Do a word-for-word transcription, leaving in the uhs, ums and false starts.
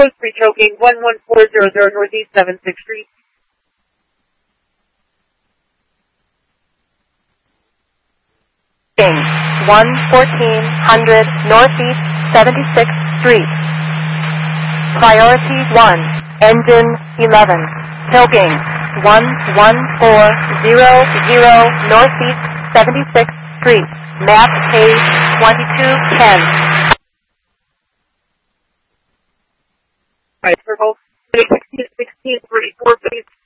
code three choking, one one four zero zero Northeast seventh sixth Street. one fourteen hundred Northeast seventy-sixth Street. Priority one, engine eleven. Tilting one one four zero zero Northeast seventy-sixth Street. Map page twenty-two ten. Alright, circle sixteen sixteen thirty-four, please.